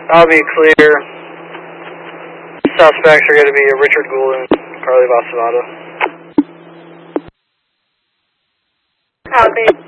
I'll be clear. Suspects are going to be Richard Gould and Carly Vasavada. Copy.